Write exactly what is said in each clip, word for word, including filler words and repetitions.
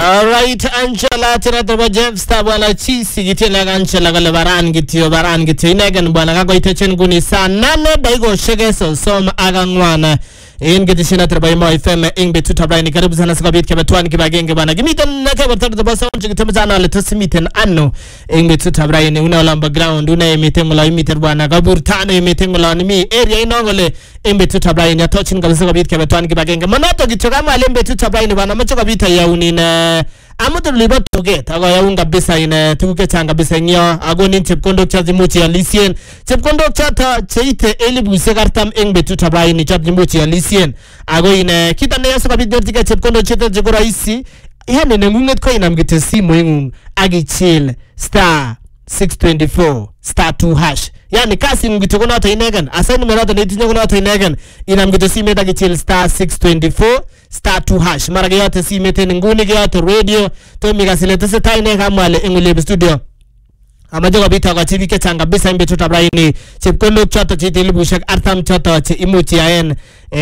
Alright, Angela Tirato Jeff Star bwana chisi gitela Angela gale baran gitio baran gitio inegen bwana kako itechen guni saa nane daigo shege so soma agangwana in gitishina trabai mo F M in betu tabai ni karibu sana sika bit kebetwani kibagenge bwana gimiten nake bertatu da basa unchi gitemzana le tasimiten anno in betu tabai ni una lamba ground una emitengula imiter bwana gaburtano emitengula ni mi area inongole in betu tabai ni atochin kabisa kabit kebetwani kibagenge manato gichogama le betu tabai ni bwana macho kabita ya unina amutu liba toget ago ya unga bisa ina tukuke changa bisa nyo ago nin chepkondok cha zimuchi ya lisien chepkondok cha ta cheite elibu sekartam eng betu tabai ni chat zimuchi ya lisien ago ina kita na yaso kabit dortika chepkondok cheta jigura isi yani nengunget ko ina mgite simu ingung agi chill star six twenty-four star two hash yani kasi mgite kuna wata inegen asani merata netinya kuna wata inegen ina mgite simu ita agi chill star six twenty-four star two hash mara yote si mete nguni yote radio to migasilete se taine kamwale engule studio amajoga bita kwa T V ke changa bisa imbe tutabraini chepkondo chato chitili bushak artam chato che imuchi aen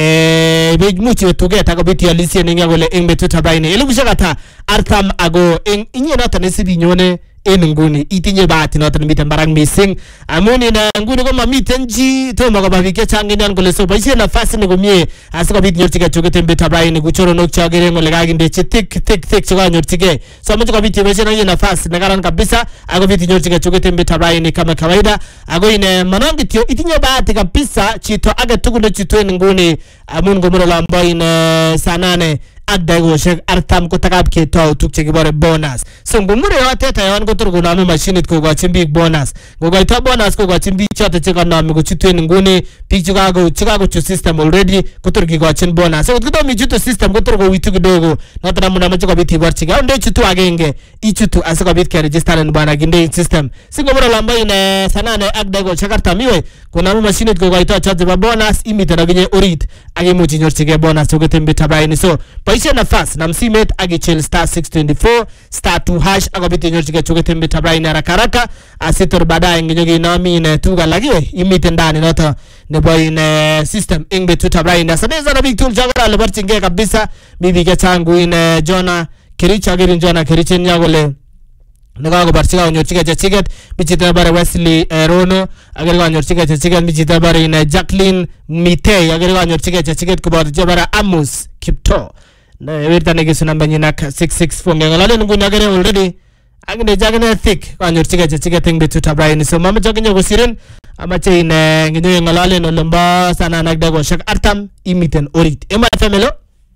eh big muchi wetuge tako biti ya lisi ninga gole imbe tutabraini ili bushak ata artam ago inye nota nesibi nyone en nguni itinye bahati nota miten barang missing amuni na nguni ko mamiten ji to mago bavike changi nyan gole so baise nafasi ni gomie asiko bit nyortige chogete mbe tabraini guchoro nok chagere ngole gaginde chitik tik tik choga nyortige so amajo ko biti baise na nafasi nagaran kabisa ago biti nyortige chogete mbe tabraini kama kawaida ago ine manangi tio itinye bahati kabisa chito aga tugundo chito nguni amun gomoro lamba ine sanane adaigo shek artam ko takab ke to tukche gibore bonus so ngumure yote ta yon ko turgo na machine ko go chimbi bonus go go to bonus ko go chimbi chote chika na mi go chitwen nguni picture go chika go chu system already ko turgi go chin bonus so ko mi chuto system ko turgo witu dogo na tana muna macho ko biti warchiga onde chutu agenge ichutu asako bit ke register en bana ginde system singo mura lamba ine sanane adaigo shek artam iwe kuna mu machine ko go to chote ba bonus imitera ginye orit age mu chinyorchige bonus ko tembe tabaini so paisha nafasi na msimet agichel star six twenty-four star two hash agobiti nyorchige chogete mbe tabraini haraka haraka asitor baadaye nginyogi nami ne tuga lagiwe imite ndani nota ne boy ne system ingbe tu tabraini asadeza na big tool jagara le barchinge kabisa bibi ke changu ine Jona Kericha girin Jona Kericha nyagole nagago barchiga nyorchige chachiget bichita bare Wesley eh, Rono agerwa nyorchige chachiget bichita bare ine Jacqueline Mitei agerwa nyorchige chachiget kubar jabara Amos Kipto na werta nege sunamba nyina six six four ngalale nguna gere already agende jagene thick kwa nyorchige chachiget ngbe tutabraini so mama jaginyo gosiren amache ine nginyo ngalale no lomba sana nagda go shak artam imiten orit ema famelo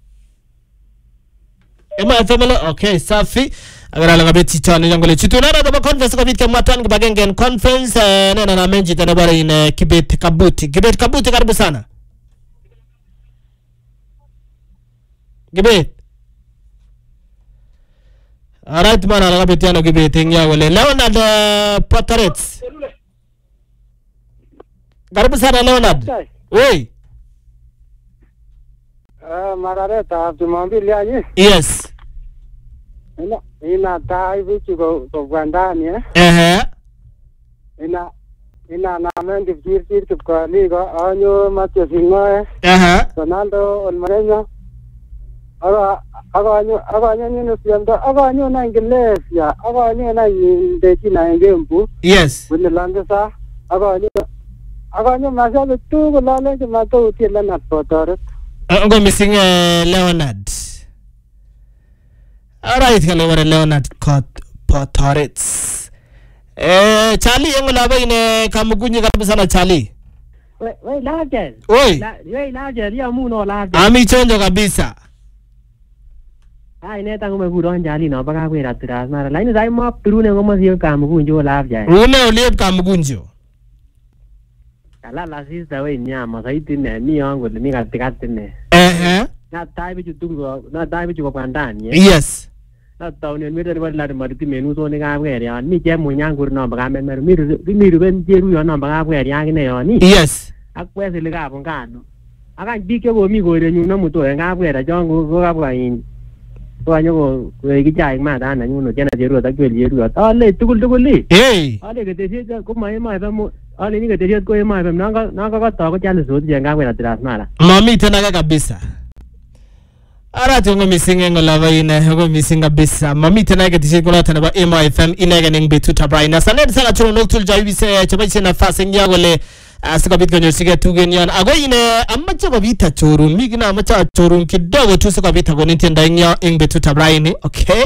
ema famelo okay safi agara la beti chane jangole chitunara da conference ko bit ke matan ke bagengen conference nena na menji tana bare ine kibet kabuti kibet kabuti karibu sana Gibet. Alright man ala betiano gibet ngya wale Leonard uh, Potarets. Karibu sana Leonard. Oi. Ah marareta tumambili aje. Yes. Ina ina tai vitu ko ko gwandani eh. Eh. Ina ina na mendi virtir tu ko liga anyo Matthew Singoe. Eh. Ronaldo Olmarenya. Aga aga anyo aga anyo ni sianda aga anyo na Indonesia aga anyo na ndeti na ngembu. Yes. Wile landesa aga anyo aga anyo masalo tu ko lale ke mato utila na Potaret. Ngo missing uh, Leonard. Alright, hello wale Leonard Potarets. Eh Charlie yangu laba ine kamugunyi karibu sana Charlie. We we laje. Oi. La we laje ya muno laje. Ami chonjo kabisa. Ai ne tangu meguro njali no baka kwera tiras mara laini dai map turune ngoma sio kamugunjo laje. Une uliep kamugunjo. Kala la sister we nyama saiti ne mi yangu ni katikati ne. Eh eh. Na tai bichu tugo na tai bichu kwa ndani. Yes. Na tauni mi de wala mariti menu so ni ka kwera ya mi je munyangu no baka men mer mi mi ben jeru yo no baka kwera ya ne yo ni. Yes. Akwese le ka bongano. Aka bike go mi go re nyu na muto nga kwera jongo go ka bwa yin. Kwa nyogo kijai ma da na nyuno jana jeru ta kweli jeru ta le tukul tukul li eh ale ke teje ko mai mai ba mo ale ni ke teje ko mai ba nanga nanga ka ta ko jana so je nga kwela tras mala mami tena kabisa Alright, ngo missing ngo lava ine, ngo missing kabisa. Mamite na ketishik ko natin ba M I F M inege ning betuta Brian. Saned sana chuno noktul jawi se chaba chena fase ngia gole asikabit konyo sige tugen yan. Ago ine amacha kabita chorun, migina amacha chorun kidogo tu sikabita ko nintenda ngia ing betuta Brian, okay?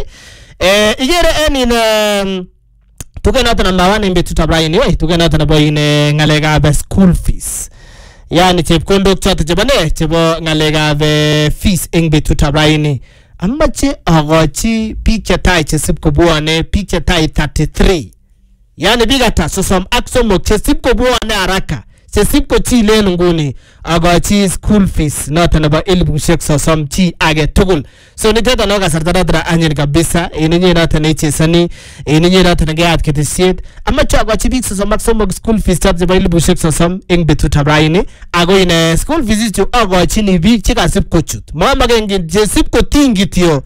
Eh igere eni na tugen natin na mawan ing betuta Brian, we tugen natin ba ine ngalega ba school fees. Yani chepkondok choto chebo ne chebo ngalegab fees eng betutab raini amache agochi biik chetai chesip kobwane biik chetai thirty-three yani biik ata sosom ak somok chesip kobwane haraka chesip kochilen nguni agochi school fees noto nebo elibushek sosom chi age tugul so niteto no kasarta noto anyin kabisa ininyi noto ne chesani ininyi noto ne geyat ketisiet amache agochi biik sosom ak somok school fees choto chebo elibushek sosom eng betutab raini ago ine school fees chu agochini biik chekasip kochut mamagengi chesip kotingitio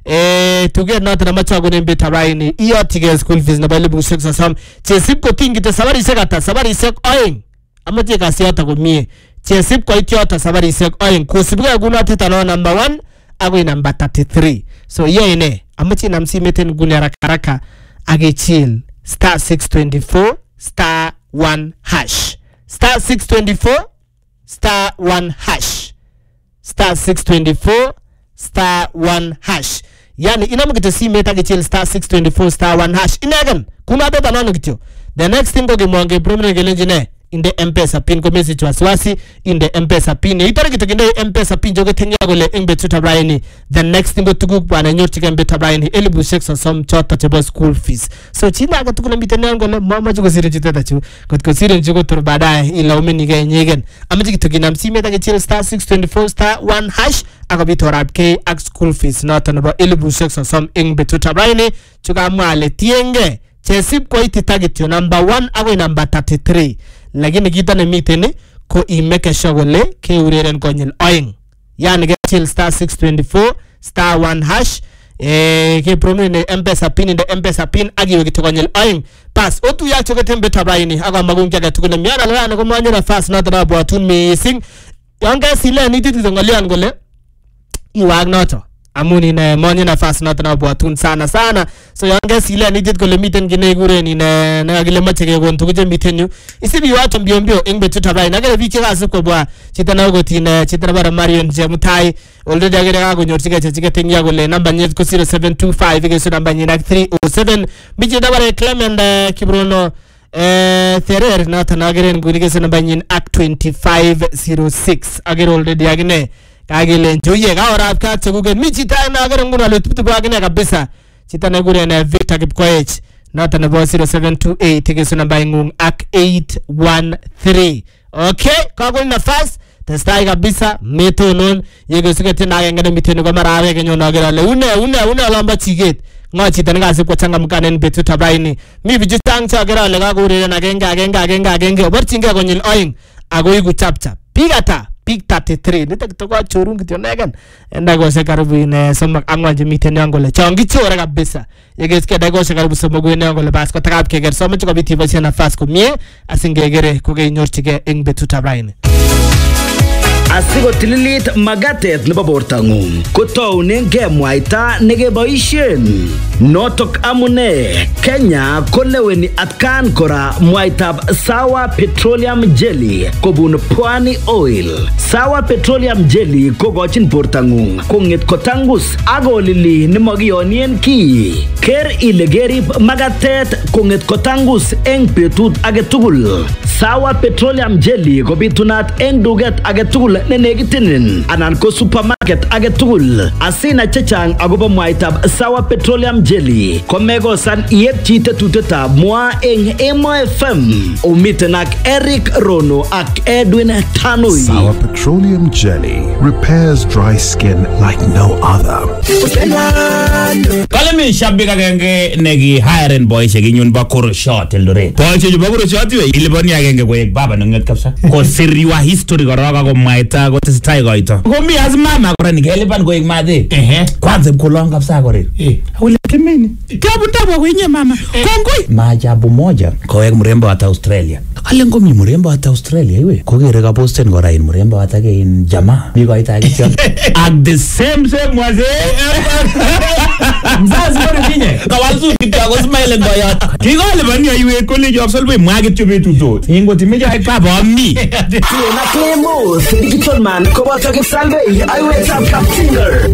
eh tuge noto namache agonen betutab raini iyotige school fees nebo elibushek sosom chesip kotingitio sabarishek ata sabarishek oeng amache kasiyata komie chesip koit yoto sabarishek oeng kusibge kunotet ano number one agoi number thirty-three so ye ine amache namsimeten nguni haraka haraka agechill star six twenty-four star one hash star six twenty-four star one hash star six twenty-four star one hash yani inamukite simet agechill star six twenty-four star one hash inagan kunotet ano kityo the next thing go gemonge prominent gelenjine inde M-Pesa pin ko message wasiwasi inde M-Pesa pin itare kitokinde M-Pesa pin joge tenya gole ing betutab raini the next thing go tuguk bana nyorchige betutab raini elibushek sosom choto chebo school fees so china aga tukuna miten gole mama jugo sire chiteta chu kotko sire jugo tur baadaye ila umenige nyegen amaji kitokinam simet age chill star six twenty-four star one hash aga bitorab k ak school fees noto nebo elibushek sosom ing betutab raini chuga male tienge chesip ko ititagityo number one agoi number thirty-three lakini kita ne miten ko imeke shogole ke ureren konyil oeng yani ke chill star six twenty-four star one hash eh ke prominent M-Pesa pin inde M-Pesa pin agiwe kitokonyil oeng pas otu ya chogetem betutab raini aga magungi aga tukuna miana lana ko manyira fast not na botun missing yanga sile ni titu ngalian gole iwag noto amuni ne monye nafas noto na bwatun sana sana so yange sile ni dit kole miten gine gure ni ne na gile mache ke gon tukuje miten yu isibi watu mbio mbio ing betutab raini nagere biche kasip ko bwa chitana gotine chitana bara Marion Jemutai already agere ga go nyorchige chechige tengya gole number nyet ko zero seven two five ke so number nyet three oh seven biche da bara Clement Kibrono eh Ferrer noto nagere nguri ke so number nyet ak twenty-five oh six agere already agine kagile njoye ga orap ka tsugugen mi chita na agere nguna le tutu bagine kabisa chita na gure na Victor Kipkoech nota na zero seven two eight tegeso namba ngung ak eight one three okay kagol na fast testai kabisa meto non yego sikete na ngene miteno ko marawe ke nyona agere le une une une lamba chiget ngo chita nga sip ko changa mkanen betutab raini mi biju tang cha agere le ga gure na genga genga genga genga obarchinge konyil oing agoi gu chap chap pigata Big thirty-three nita kitoka chorun kityo negan enda gose karibu ine somak angwan je miten yangole chongi chora kabisa yegeske da gose karibu somagu ine yangole bas ko takap keger somo chuko biti basi na fast ko mie asingegere ko ge nyorchige ing betutab raini Asigo tililit magatet nebo bortangung kotounen kemwaita nekeboishen notok amune Kenya koleweni atkan kora mwaitab Sawa Petroleum Jelly kobun Pwani Oil Sawa Petroleum Jelly kogochin bortangung konget kotangus agolili nemogionien ki ker ile gerib magatet konget kotangus eng betut agetugul Sawa Petroleum Jelly kobitunat eng duget agetugul nenegitinin anan ko supermarket agetugul asina chechang agobo mwaitab Sawa Petroleum Jelly komegosan iet chite tutetab mwa eng Emo F M umiten ak Eric Rono ak Edwin Tanui. Sawa Petroleum Jelly repairs dry skin like no other. Kale mi shabika genge negi hiring boy sheginyun bakuru shot Eldoret. Boy sheju bakuru shot we iliboni agenge ko ek baba nonget kapsa. Ko siriwa history goroga ko mwaita ko testai goito. Ko mi as mama ko ni gelipan ko ek made. Ehe. Kwanza mkolong kapsa gore. Eh. Wale kimeni. Kabu ndabo kwenye mama. Kongoi. Maajabu moja kwa ek mrembo hata Australia. ale ngomi mrembo ata Australia iwe kokere ka posten kora in mrembo ata ke in jamaa mi koita kityo at the same same waze mzazi bado kinye kawalzu kityo ko smile ngoyot kigole bani iwe college of solve mwa kityo betuto ingo timeja ak baba mi na Clemo Digital Man koboto Kipsalve aiwe tap singer.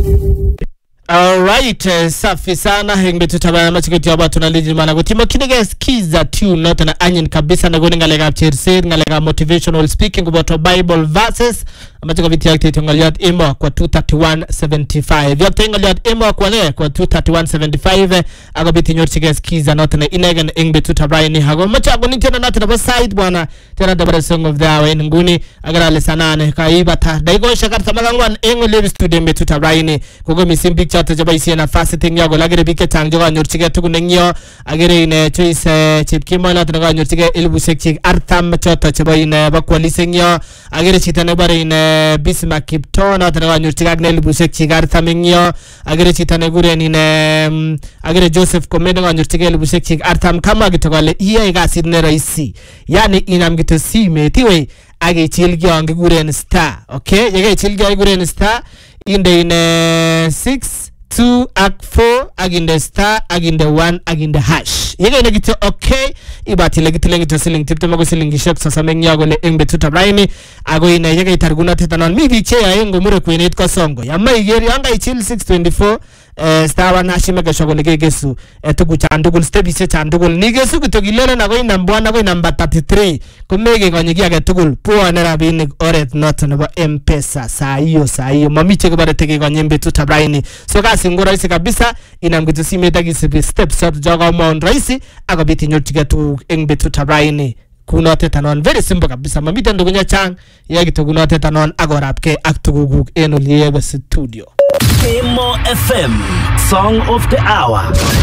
Alright, uh, safi sana hengbe tutabana machiketi aba tunaliji mana gutimo kinege skiza tune not na anyin kabisa na goni ngalega chirse ngalega motivational speaking about Bible verses amachiko viti activity ngaliat imo kwa two thirty-one seventy-five yote ngaliat imo kwa ne kwa two thirty-one seventy-five ago biti nyorchige skiza not na inegen engbe tutabraini hago machago nitena not na side bwana tena dabara song of the hour nguni agara lesanane kaibata daigo shakar tamagangwan engo live studio me tutabraini kogo misimbi chata jaba isi na fasting yago lagere bike tangjo ga nyorchige tugunengyo agere ine choice chipkimo na tnaga nyorchige ilbu sekchi artam chata jaba ine bakwalisengyo agere chitane bare ine Bismarck Kipton na tnaga nyorchige agne ilbu sekchi artam ngyo agere chitane gure ine agere Joseph Komendo ga nyorchige ilbu sekchi artam kama gitogale iye ga sidne raisi yani inam gitu sime tiwe age chilgyo ange gure star okay yege chilgyo gure star inde ine six two ak four aginde star aginde one aginde hash yege negito okay ibati legito legito siling tipte mago siling shop sasa mengyago le engbe tutabraini ago ine yege targuna tetanon mi biche ya yengo mure kwenet ko songo yamma igeri anga ichil six twenty-four eh star one hash mega shogo le gegesu etugu chandugul step ise chandugul nigesu kitogilele na go inamba na go inamba thirty-three kumege konyigi age tugul puo ne rabinik oret not nebo M-Pesa saa hiyo saa hiyo mamiche kubare tege konyembe tutabraini so kasi ngora isi kabisa inamgitu simeta gisipi steps up joga maon raisi agabiti nyotiga tu engbe tutabraini kuno tetanon very simple kabisa mamita ndugunya chang yagi to kuno tetanon agorapke aktuguguk eno liebe studio Emo F M Song of the Hour.